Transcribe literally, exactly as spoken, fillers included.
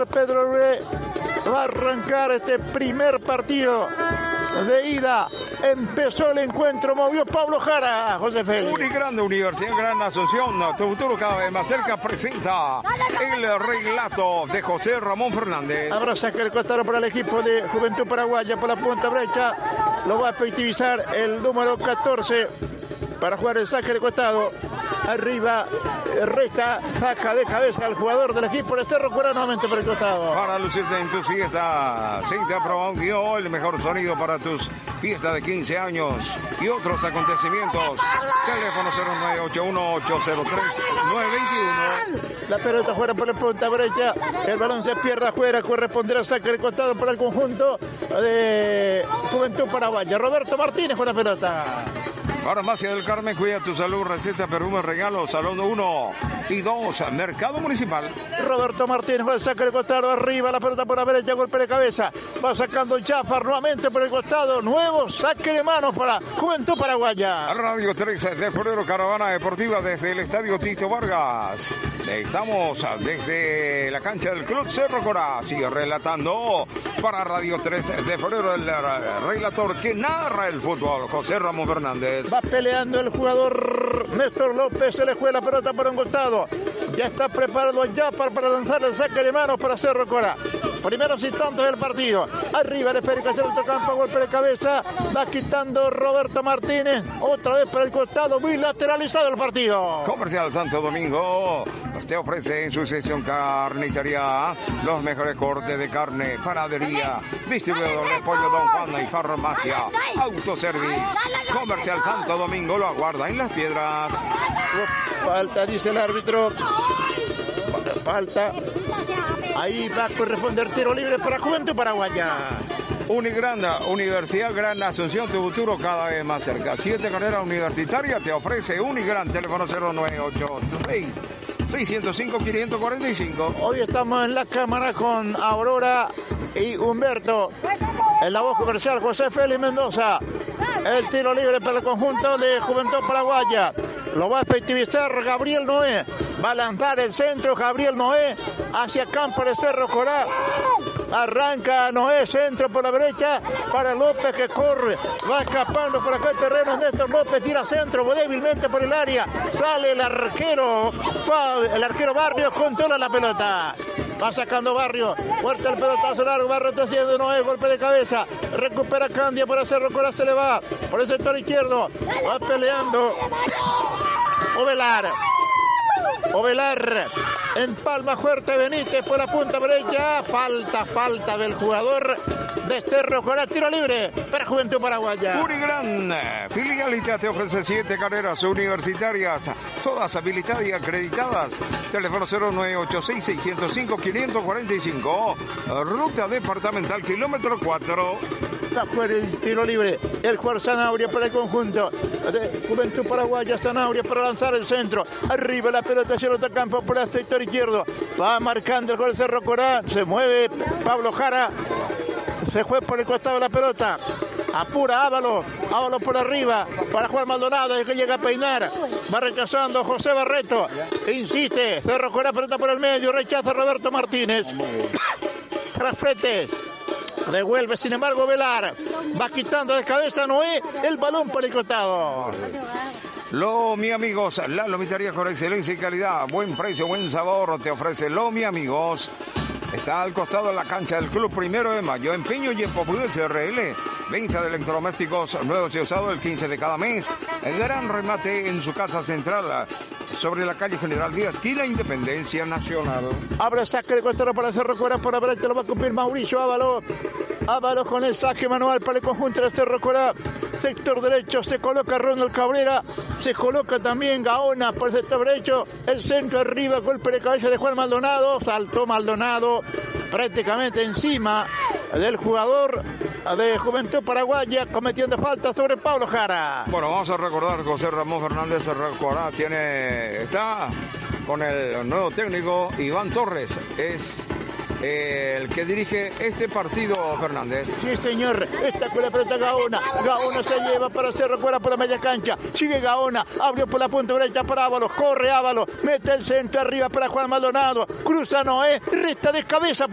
jugar Pedro Rue. Va a arrancar este primer partido de ida. Empezó el encuentro, movió Pablo Jara, José Félix. Unigrande, Universidad Gran Asunción, tu futuro cada vez más cerca, presenta el relato de José Ramón Fernández. Habrá saque el costado para el equipo de Juventud Paraguaya por la punta derecha. Lo va a efectivizar el número catorce para jugar el saque de costado. Arriba resta, saca de cabeza al jugador del equipo de Cerro Corá nuevamente por el costado. Para lucirte en tu fiesta, Cintia Pro Audio, el mejor sonido para tus fiestas de quince años y otros acontecimientos. Teléfono cero nueve ocho uno ocho cero tres nueve dos uno. La pelota fuera por la punta derecha, el balón se pierde afuera, corresponderá saque de costado para el conjunto de Juventud Paraguaya. Roberto Martínez con la pelota. Farmacia del Carmen, cuida tu salud, receta, perfumes, regalos, salón uno y dos, Mercado Municipal. Roberto Martínez con el saque de costado, arriba la pelota por la derecha, golpe de cabeza, va sacando Jafar nuevamente por el costado, nuevo saque de manos para Juventud Paraguaya. Radio trece de febrero, caravana deportiva desde el Estadio Tito Vargas. Estamos desde la cancha del Club Cerro Corá, sigue relatando para Radio trece de febrero el relator que narra el fútbol, José Ramón Fernández. Va peleando el jugador Néstor López, se le juega la pelota por un costado. Ya está preparado Jafar para lanzar el saque de manos para Cerro Corá. Primeros instantes del partido. Arriba el esférico hacia el otro campo, golpe de cabeza. Va quitando Roberto Martínez. Otra vez para el costado, bilateralizado el partido. Comercial Santo Domingo te ofrece en su sección carnicería los mejores cortes de carne, panadería, distribuidor de pollo Don Juan y farmacia, autoservice. Comercial Santo Domingo lo aguarda en Las Piedras. Falta, dice el árbitro. Falta. Ahí va a corresponder tiro libre para Juventud Paraguaya. Unigranda, Universidad Gran Asunción, tu futuro cada vez más cerca. Siete carreras universitarias te ofrece Unigran, teléfono cero nueve ocho seis, seis cero cinco, cinco cuatro cinco. Hoy estamos en la cámara con Aurora y Humberto. En la voz comercial, José Félix Mendoza. El tiro libre para el conjunto de Juventud Paraguaya. Lo va a efectivizar Gabriel Noé. Va a lanzar el centro Gabriel Noé hacia campo de Cerro Corá. Arranca Noé, centro por la derecha para López que corre. Va escapando por acá el terreno. Néstor López tira centro débilmente por el área. Sale el arquero. El arquero Barrios controla la pelota. Va sacando Barrio, fuerte el pelotazo largo, va retrocediendo Noé, golpe de cabeza, recupera Candia por Cerro Corá, se le va por el sector izquierdo, va peleando Ovelar, Ovelar, empalma fuerte Benítez por la punta derecha, falta, falta del jugador de Cerro Corá, tiro libre para Juventud Paraguaya. Unigran, filialita te ofrece siete carreras universitarias, todas habilitadas y acreditadas. Teléfono cero nueve ocho seis, seis cero cinco, cinco cuatro cinco, ruta departamental kilómetro cuatro. Está fuera el tiro libre, el jugador Zanabria para el conjunto de Juventud Paraguaya. Zanabria para lanzar el centro, arriba la pelota hacia el otro campo por el sector izquierdo, va marcando el gol Cerro Corá, se mueve Pablo Jara, se juega por el costado de la pelota, apura Ábalos, Ábalos por arriba para Juan Maldonado, el que llega a peinar, va rechazando José Barreto, insiste, Cerro Corá, pelota por el medio, rechaza Roberto Martínez, Rafrete, devuelve sin embargo Velar, va quitando de cabeza Noé, el balón por el costado. Lo mi amigos, la lomitaría con excelencia y calidad, buen precio, buen sabor, te ofrece Lo mi amigos. Está al costado de la cancha del Club Primero de Mayo, empeño y Populés R L. Venta de electrodomésticos nuevos y usados el quince de cada mes. El gran remate en su casa central sobre la calle General Díaz, esquina Independencia Nacional. Abre saque de costado para Cerro Corá, por la derecha lo va a cumplir Mauricio Ábalos. Ábalos con el saque manual para el conjunto de Cerro Corá. Sector derecho se coloca Ronald Cabrera, se coloca también Gaona por el sector derecho, el centro arriba, golpe de cabeza de Juan Maldonado, saltó Maldonado prácticamente encima del jugador de Juventud Paraguaya, cometiendo falta sobre Pablo Jara. Bueno, vamos a recordar que José Ramón Fernández Corá tiene, está con el nuevo técnico Iván Torres, es Eh, el que dirige este partido, Fernández. Sí, señor, está con la pelota Gaona. Gaona se lleva para Cerro Corá por la media cancha. Sigue Gaona, abrió por la punta derecha para Ábalos, corre Ábalos, mete el centro arriba para Juan Maldonado, cruza Noé, resta de cabeza